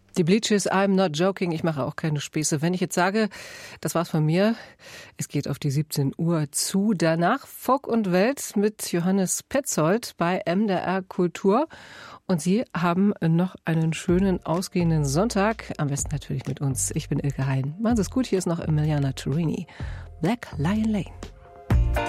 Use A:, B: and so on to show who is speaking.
A: Die Bee Gees, I'm not joking, ich mache auch keine Späße. Wenn ich jetzt sage, das war's von mir, es geht auf die 17 Uhr zu. Danach Folk und Welt mit Johannes Petzold bei MDR Kultur. Und Sie haben noch einen schönen ausgehenden Sonntag, am besten natürlich mit uns. Ich bin Ilke Hein. Machen Sie es gut, hier ist noch Emiliana Turini. Black Lion Lane.